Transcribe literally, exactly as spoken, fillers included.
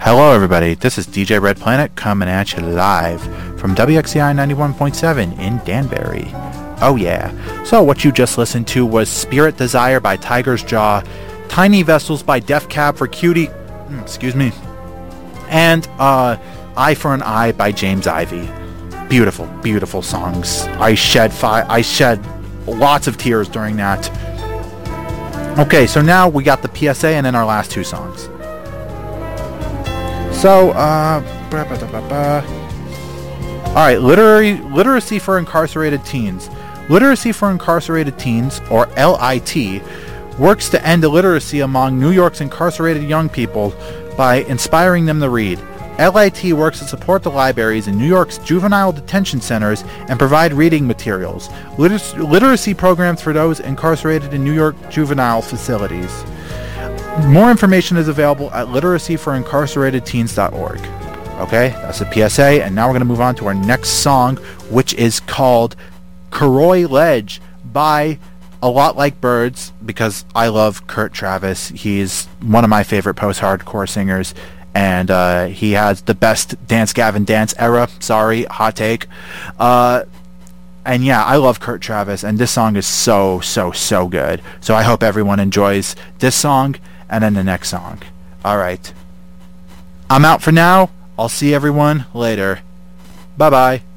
Hello everybody, this is D J Red Planet coming at you live from W X C I ninety-one point seven in Danbury. Oh yeah. So what you just listened to was Spirit Desire by Tiger's Jaw, Tiny Vessels by Def Cab for Cutie, excuse me, and uh, Eye for an Eye by James Ivy. Beautiful, beautiful songs. I shed fi- I shed lots of tears during that. Okay, so now we got the P S A and then our last two songs. So, uh, bah, bah, bah, bah. all right, literary literacy for incarcerated teens. Literacy for Incarcerated Teens, or L I T, works to end illiteracy among New York's incarcerated young people by inspiring them to read. L I T works to support the libraries in New York's juvenile detention centers and provide reading materials, liter- literacy programs for those incarcerated in New York juvenile facilities. More information is available at literacy for incarcerated teens dot org. Okay, that's the P S A, and now we're going to move on to our next song, which is called Karoy Ledge by A Lot Like Birds, because I love Kurt Travis. He's one of my favorite post-hardcore singers, and uh, he has the best Dance Gavin Dance era. Sorry, hot take. Uh, and yeah, I love Kurt Travis, and this song is so, so, so good. So I hope everyone enjoys this song and then the next song. Alright. I'm out for now. I'll see everyone later. Bye-bye.